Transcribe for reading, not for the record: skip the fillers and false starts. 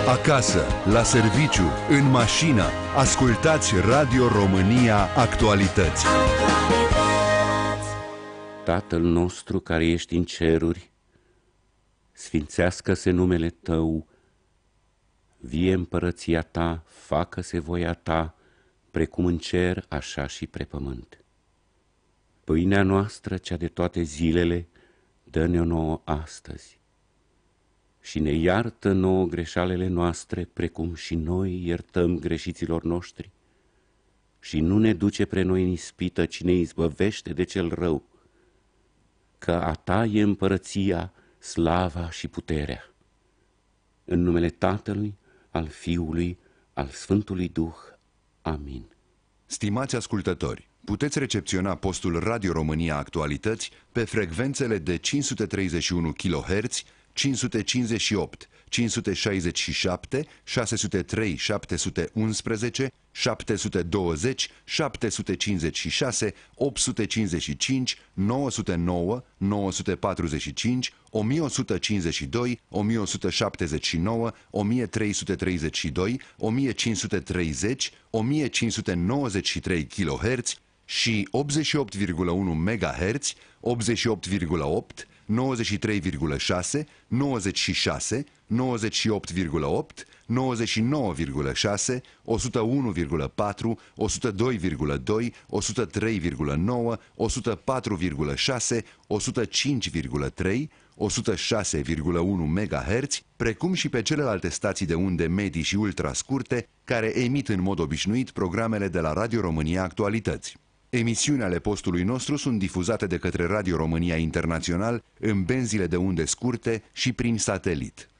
Acasă, la serviciu, în mașină, ascultați Radio România Actualități. Tatăl nostru care ești în ceruri, sfințească-se numele Tău, vie împărăția Ta, facă-se voia Ta, precum în cer, așa și pe pământ. Pâinea noastră, cea de toate zilele, dă-ne-o nouă astăzi. Și ne iartă nouă greșalele noastre, precum și noi iertăm greșiților noștri. Și nu ne duce pre noi în ispită, ci ne izbăvește de cel rău. Că a Ta e împărăția, slava și puterea. În numele Tatălui, al Fiului, al Sfântului Duh. Amin. Stimați ascultători, puteți recepționa postul Radio România Actualități pe frecvențele de 531 kHz, 558, 567, 603, 711, 720, 756, 855, 909, 945, 1152, 1179, 1332, 1530, 1593 kHz și 88,1 MHz, 88,8, 93,6, 96, 98,8, 99,6, 101,4, 102,2, 103,9, 104,6, 105,3, 106,1 MHz, precum și pe celelalte stații de unde medii și ultrascurte, care emit în mod obișnuit programele de la Radio România Actualități. Emisiunile ale postului nostru sunt difuzate de către Radio România Internațional în benzile de unde scurte și prin satelit.